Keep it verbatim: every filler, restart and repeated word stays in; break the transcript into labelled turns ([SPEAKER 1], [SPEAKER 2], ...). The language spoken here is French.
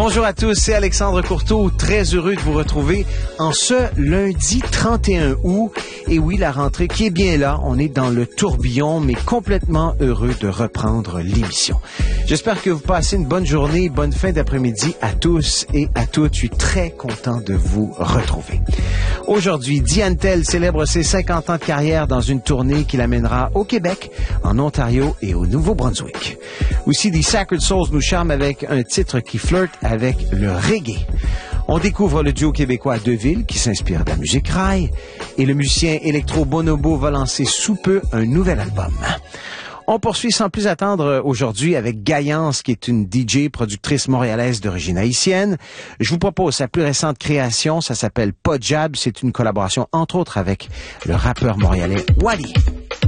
[SPEAKER 1] Bonjour à tous, c'est Alexandre Courteau, très heureux de vous retrouver en ce lundi trente et un août. Et oui, la rentrée qui est bien là, on est dans le tourbillon, mais complètement heureux de reprendre l'émission. J'espère que vous passez une bonne journée, bonne fin d'après-midi à tous et à toutes. Je suis très content de vous retrouver. Aujourd'hui, Diane Tell célèbre ses cinquante ans de carrière dans une tournée qui l'amènera au Québec, en Ontario et au Nouveau-Brunswick. Aussi, The Sacred Souls nous charme avec un titre qui flirte avec le reggae. On découvre le duo québécois Deville qui s'inspire de la musique rail et le musicien électro Bonobo va lancer sous peu un nouvel album. On poursuit sans plus attendre aujourd'hui avec Gaillance, qui est une D J productrice montréalaise d'origine haïtienne. Je vous propose sa plus récente création, ça s'appelle Pas Jab. C'est une collaboration entre autres avec le rappeur montréalais Wally.